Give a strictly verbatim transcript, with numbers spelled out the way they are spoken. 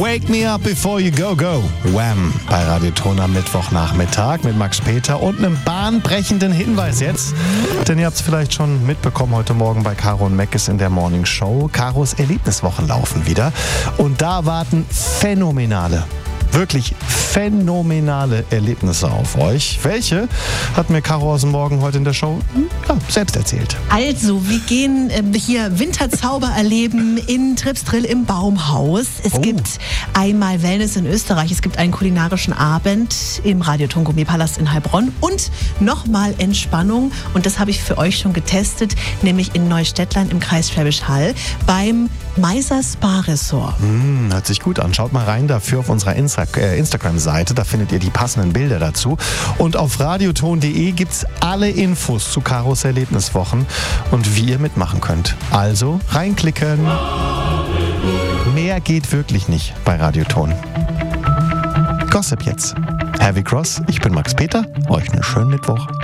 Wake me up before you go, go. Wham! Bei Radioton am Mittwochnachmittag mit Max Peter und einem bahnbrechenden Hinweis jetzt. Denn ihr habt es vielleicht schon mitbekommen, heute Morgen bei Caro und Mackes in der Morning Show. Caros Erlebniswochen laufen wieder. Und da warten phänomenale, wirklich phänomenale Erlebnisse auf euch. Welche hat mir Caro aus dem Morgen heute in der Show ja, selbst erzählt. Also, wir gehen äh, hier Winterzauber erleben in Tripsdrill im Baumhaus. Es Oh. gibt einmal Wellness in Österreich, es gibt einen kulinarischen Abend im Radioton Gourmetpalast in Heilbronn und nochmal Entspannung. Und das habe ich für euch schon getestet, nämlich in Neustädtlein im Kreis Schwäbisch Hall beim Meiser Spa Resort. Hm, hört sich gut an. Schaut mal rein dafür auf unserer Insta- äh, Instagram-Seite. Da findet ihr die passenden Bilder dazu. Und auf radioton punkt de gibt es alle Infos zu Caros Erlebniswochen und wie ihr mitmachen könnt. Also reinklicken. Mehr geht wirklich nicht bei Radioton. Gossip jetzt. Heavy Cross, ich bin Max Peter. Euch einen schönen Mittwoch.